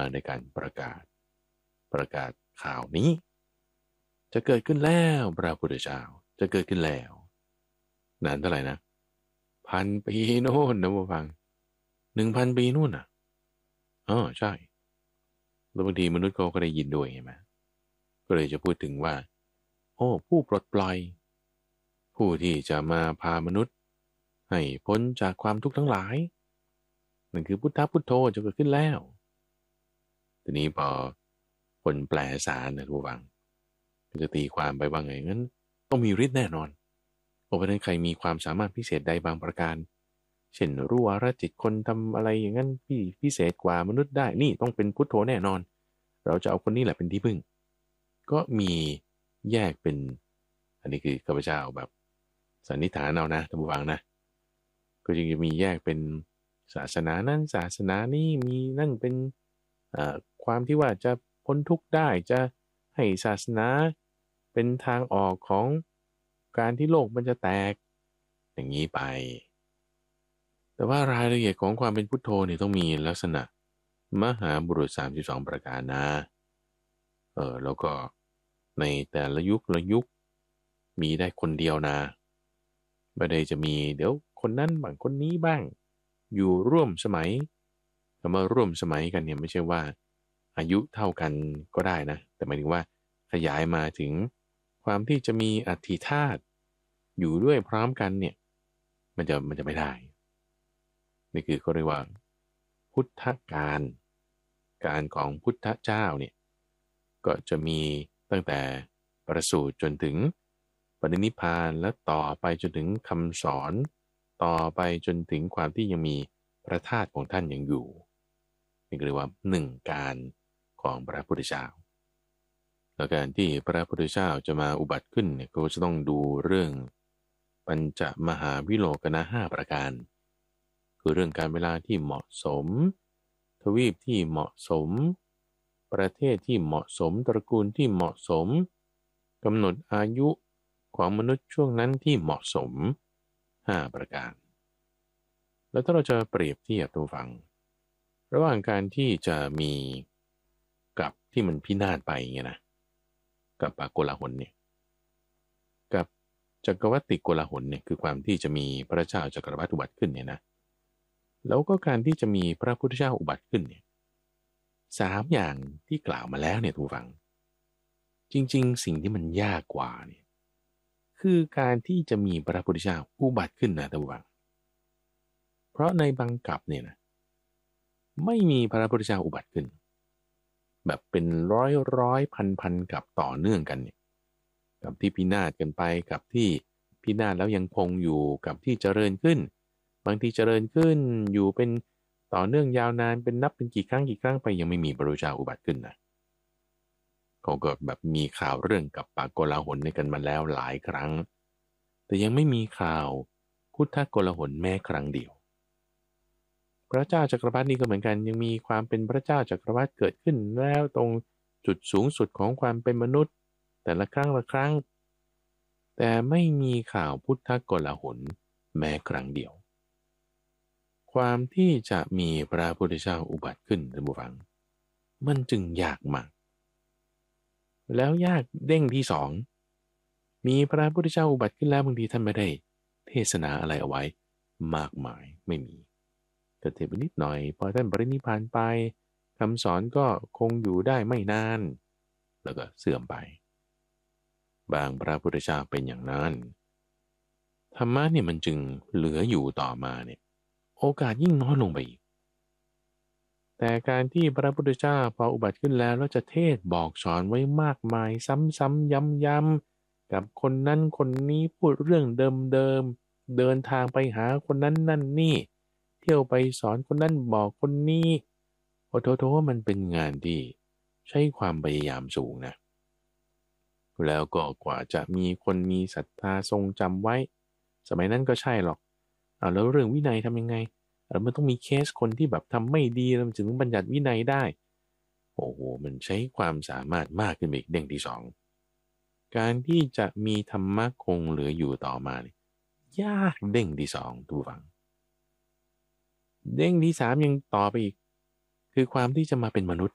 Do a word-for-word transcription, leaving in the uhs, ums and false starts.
ในการประกาศประกาศข่าวนี้จะเกิดขึ้นแล้วพระพุทธเจ้าจะเกิดขึ้นแล้วนานเท่าไหร่นะพันปีโน่นนะผู้ฟังหนึ่งพันปีนู่นน่ะอ๋อใช่แล้วบางทีมนุษย์เขาก็ได้ยินด้วยไงไหมก็เลยจะพูดถึงว่าโอ้ผู้ปลดปล่อยผู้ที่จะมาพามนุษย์ให้พ้นจากความทุกข์ทั้งหลายนั่นคือพุทธพุทโธจะเกิดขึ้นแล้วทีนี้พอคนแปลสารนะผู้ฟังก็จะตีความไปว่าไงงั้นต้องมีฤทธิ์แน่นอนเพราะฉะนั้นใครมีความสามารถพิเศษใดบางประการเช่นรู้วาระจิตคนทำอะไรอย่างนั้นพี่พิเศษกว่ามนุษย์ได้นี่ต้องเป็นพุทโธแน่นอนเราจะเอาคนนี้แหละเป็นที่พึ่งก็มีแยกเป็นอันนี้คือข้าพเจ้าแบบสันนิษฐานเอานะท่านผู้ฟังนะก็จึงจะมีแยกเป็นศาสนานั้นศาสนานี้มีนั่นเป็นความที่ว่าจะพ้นทุกข์ได้จะให้ศาสนาเป็นทางออกของการที่โลกมันจะแตกอย่างนี้ไปแต่ว่ารายละเอียดของความเป็นพุทโธเนี่ยต้องมีลักษณะมหาบุรุษสามสิบสองประการนะเออแล้วก็ในแต่ละยุคละยุคมีได้คนเดียวนะไม่ได้จะมีเดี๋ยวคนนั้นบ้างคนนี้บ้างอยู่ร่วมสมัยคำว่าร่วมสมัยกันเนี่ยไม่ใช่ว่าอายุเท่ากันก็ได้นะแต่หมายถึงว่าขยายมาถึงความที่จะมีอธิธาตุอยู่ด้วยพร้อมกันเนี่ยมันจะมันจะไม่ได้นี่คือเขาเรียกว่าพุทธการการของพุทธเจ้าเนี่ยก็จะมีตั้งแต่ประสูติจนถึงปรินิพพานและต่อไปจนถึงคำสอนต่อไปจนถึงความที่ยังมีพระธาตุของท่านยังอยู่นี่เรียกว่าหนึ่งการของพระพุทธเจ้าแล้วการที่พระพุทธเจ้าจะมาอุบัติขึ้นเนี่ยก็จะต้องดูเรื่องปัญจมหาวิโลกนะห้าประการคือเรื่องการเวลาที่เหมาะสมทวีปที่เหมาะสมประเทศที่เหมาะสมตระกูลที่เหมาะสมกำหนดอายุของมนุษย์ช่วงนั้นที่เหมาะสมห้าประการแล้วถ้าเราจะเปรียบเทียบตัวฟังระหว่างการที่จะมีกับที่มันพินาศไปอย่างเงี้ยนะกับปากโกลาหลเนี่ยกับจักรวรรดิโกลาหลเนี่ยคือความที่จะมีพระเจ้าจักรวรรดิอุบัติขึ้นเนี่ยนะแล้วก็การที่จะมีพระพุทธเจ้าอุบัติขึ้นเนี่ยสามอย่างที่กล่าวมาแล้วเนี่ยทุกฝังจริงๆสิ่งที่มันยากกว่าเนี่ยคือการที่จะมีพระพุทธเจ้าอุบัติขึ้นนะทุกฝังเพราะในบางกัปเนี่ยนะไม่มีพระพุทธเจ้าอุบัติขึ้นแบบเป็นร้อยร้อยพันพันกับต่อเนื่องกันเนี่ยกับที่พินาศกันไปกับที่พินาศแล้วยังคงอยู่กับที่เจริญขึ้นบางทีเจริญขึ้นอยู่เป็นต่อเนื่องยาวนานเป็นนับเป็นกี่ครั้งกี่ครั้งไปยังไม่มีพระพุทธเจ้าอุบัติขึ้นนะเขาก็แบบมีข่าวเรื่องกับปากโกลาหลในกันมาแล้วหลายครั้งแต่ยังไม่มีข่าวพุทธโกลาหลแม้ครั้งเดียวพระเจ้าจักรพรรดินี่ก็เหมือนกันยังมีความเป็นพระเจ้าจักรพรรดิเกิดขึ้นแล้วตรงจุดสูงสุดของความเป็นมนุษย์แต่ละครั้งละครั้งแต่ไม่มีข่าวพุทธโกลาหลแม้ครั้งเดียวความที่จะมีพระพุทธเจ้าอุบัติขึ้นท่านผู้ฟังมันจึงยากมากแล้วยากเด้งที่สองมีพระพุทธเจ้าอุบัติขึ้นแล้วบางทีท่านไม่ได้เทศนาอะไรเอาไว้มากมายไม่มีก็เทศนิดหน่อยพอท่านปรินิพพานไปคำสอนก็คงอยู่ได้ไม่นานแล้วก็เสื่อมไปบางพระพุทธเจ้าเป็นอย่างนั้นธรรมะเนี่ยมันจึงเหลืออยู่ต่อมาเนี่ยโอกาสยิ่งน้อยลงไปอีกแต่การที่พระพุทธเจ้าพออุบัติขึ้นแล้วแล้วจะเทศบอกสอนไว้มากมายซ้ำๆย้ำๆกับคนนั้นคนนี้พูดเรื่องเดิมๆเดินทางไปหาคนนั้นนั่นนี่เที่ยวไปสอนคนนั้นบอกคนนี้โอ้โถๆมันเป็นงานที่ใช้ความพยายามสูงนะแล้วก็กว่าจะมีคนมีศรัทธาทรงจำไว้สมัยนั้นก็ใช่หรอกเอาแล้วเรื่องวินัยทำยังไงเออมันต้องมีเคสคนที่แบบทำไม่ดีแล้วถึงบัญญัติวินัยได้โอ้โหมันใช้ความสามารถมากขึ้นอีกเด้งที่สองการที่จะมีธรรมะคงเหลืออยู่ต่อมาเนี่ยยากเด้งที่สองทุกฝังเด้งที่สามยังต่อไปอีกคือความที่จะมาเป็นมนุษย์